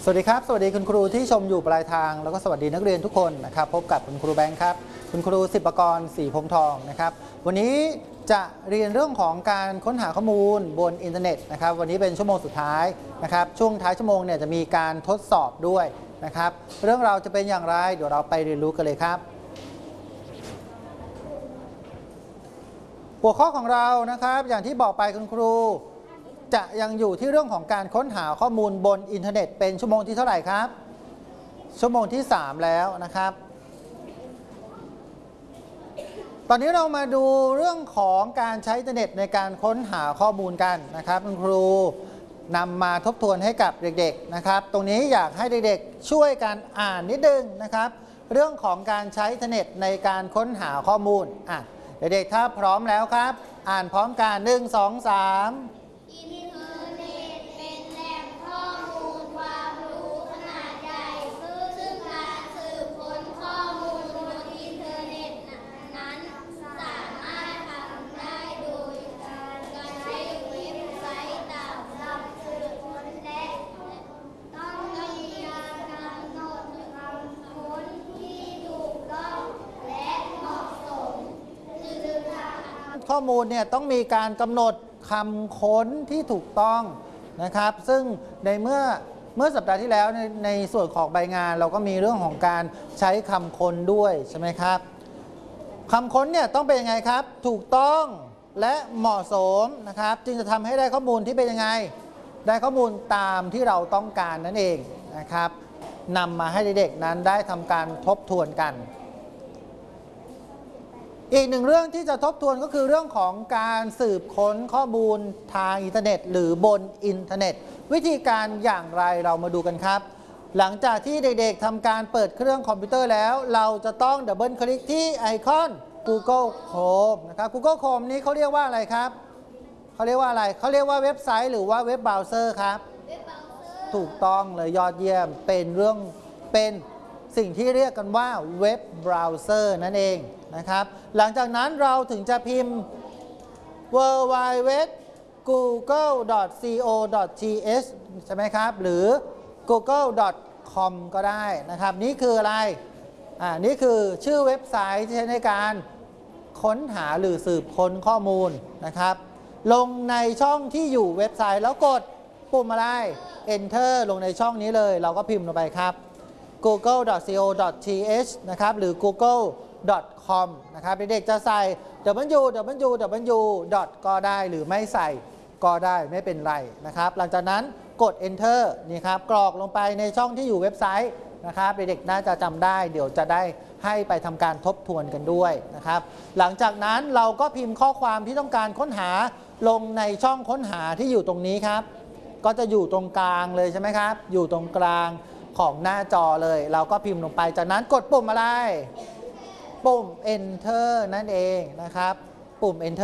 สวัสดีครับสวัสดีคุณครูที่ชมอยู่ปลายทางแล้วก็สวัสดีนักเรียนทุกคนนะครับพบกับคุณครูแบงค์ครับคุณครูศิปกรศรีพรมทองนะครับวันนี้จะเรียนเรื่องของการค้นหาข้อมูลบนอินเทอร์เน็ตนะครับวันนี้เป็นชั่วโมงสุดท้ายนะครับช่วงท้ายชั่วโมงเนี่ยจะมีการทดสอบด้วยนะครับเรื่องราวจะเป็นอย่างไรเดี๋ยวเราไปเรียนรู้กันเลยครับหัวข้อของเรานะครับอย่างที่บอกไปคุณครูจะยังอยู่ที่เรื่องของการค้นหาข้อมูลบนอินเทอร์เน็ตเป็นชั่วโมงที่เท่าไหร่ครับชั่วโมงที่3แล้วนะครับตอนนี้เรามาดูเรื่องของการใช้อินเทอร์เน็ตในการค้นหาข้อมูลกันนะครับคุณครูนำมาทบทวนให้กับเด็กๆนะครับตรงนี้อยากให้เด็กๆช่วยกันอ่านนิดนึงนะครับเรื่องของการใช้อินเทอร์เน็ตในการค้นหาข้อมูลเด็กๆถ้าพร้อมแล้วครับอ่านพร้อมกัน1 2 3 อินเทอร์เน็ตเป็นแหล่งข้อมูลความรู้ขนาดใหญ่ซึ่งการสืบค้นข้อมูลบนอินเทอร์เน็ตนั้นสามารถทำได้โดยการใช้เว็บไซต์ต่างๆสืบค้นและต้องมีการกำหนดคำค้นที่ถูกต้องและเหมาะสมข้อมูลเนี่ยต้องมีการกำหนดคำค้นที่ถูกต้องนะครับซึ่งในเมื่อสัปดาห์ที่แล้วในส่วนของใบงานเราก็มีเรื่องของการใช้คำค้นด้วยใช่ไหมครับคำค้นเนี่ยต้องเป็นยังไงครับถูกต้องและเหมาะสมนะครับจึงจะทำให้ได้ข้อมูลที่เป็นยังไงได้ข้อมูลตามที่เราต้องการนั่นเองนะครับนำมาให้เด็กๆนั้นได้ทำการทบทวนกันอีกหนึ่งเรื่องที่จะทบทวนก็คือเรื่องของการสืบค้นข้อมูลทางอินเทอร์เน็ตหรือบนอินเทอร์เน็ตวิธีการอย่างไรเรามาดูกันครับหลังจากที่เด็กๆทำการเปิดเครื่องคอมพิวเตอร์แล้วเราจะต้องดับเบิลคลิกที่ไอคอน Google Chrome นะครับ Google Chrome นี้เขาเรียกว่าอะไรครับเขาเรียกว่าอะไรเขาเรียกว่าเว็บไซต์หรือว่าเว็บเบราว์เซอร์ครับถูกต้องเลยยอดเยี่ยมเป็นสิ่งที่เรียกกันว่าเว็บเบราว์เซอร์นั่นเองนะครับหลังจากนั้นเราถึงจะพิมพ์ www.google.co.th ใช่ไหมครับหรือ google.com ก็ได้นะครับนี่คืออะไรนี่คือชื่อเว็บไซต์ที่ใช้ในการค้นหาหรือสืบค้นข้อมูลนะครับลงในช่องที่อยู่เว็บไซต์แล้วกดปุ่มอะไร Enter ลงในช่องนี้เลยเราก็พิมพ์ลงไปครับ google.co.th นะครับหรือ google.com นะครับเด็กๆจะใส่ www. ก็ได้หรือไม่ใส่ก็ได้ไม่เป็นไรนะครับหลังจากนั้นกด Enter นี่ครับกรอกลงไปในช่องที่อยู่เว็บไซต์นะครับเด็กๆน่าจะจำได้เดี๋ยวจะได้ให้ไปทำการทบทวนกันด้วยนะครับหลังจากนั้นเราก็พิมพ์ข้อความที่ต้องการค้นหาลงในช่องค้นหาที่อยู่ตรงนี้ครับก็จะอยู่ตรงกลางเลยใช่ไหมครับอยู่ตรงกลางของหน้าจอเลยเราก็พิมพ์ลงไปจากนั้นกดปุ่มอะไรปุ่ม Enter นั่นเองนะครับปุ่ม Enter